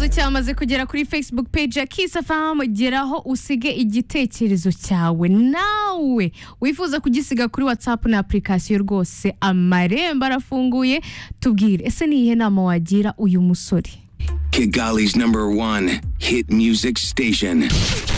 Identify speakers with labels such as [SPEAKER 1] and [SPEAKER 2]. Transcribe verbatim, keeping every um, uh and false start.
[SPEAKER 1] igitekerezo cyamaze kugera kuri Facebook page ya Kiss F M. Geraho usige igitekerezo cyawe, nawe wifuza kugisiga kuri WhatsApp na application rwose amarembo arafunguye. Tubwire, ese ni iyihe nama wagira uyu musore?
[SPEAKER 2] Kigali's number one hit music station.